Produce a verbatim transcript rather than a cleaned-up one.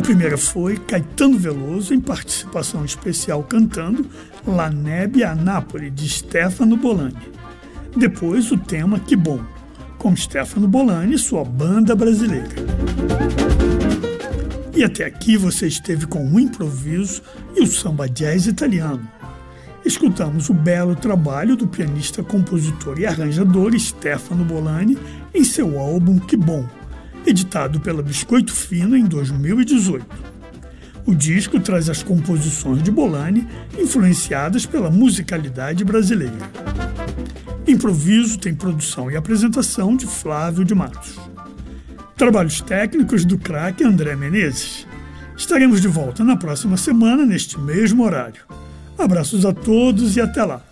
primeira foi Caetano Veloso, em participação especial cantando La Nebbia a Napoli, de Stefano Bolani. Depois o tema Que Bom, com Stefano Bolani e sua banda brasileira. E até aqui você esteve com o improviso e o samba jazz italiano. Escutamos o belo trabalho do pianista, compositor e arranjador Stefano Bolani em seu álbum Que Bom, editado pela Biscoito Fino em dois mil e dezoito. O disco traz as composições de Bolani influenciadas pela musicalidade brasileira. Improviso tem produção e apresentação de Flávio de Matos. Trabalhos técnicos do craque André Menezes. Estaremos de volta na próxima semana, neste mesmo horário. Abraços a todos e até lá!